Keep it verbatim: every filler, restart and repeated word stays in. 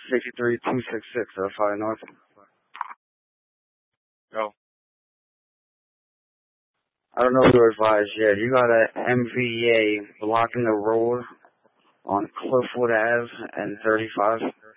sixty-three two sixty-six, uh, five North. Go. I don't know if you're advised yet. You got a M V A blocking the road on Cliffwood Ave and thirty-five.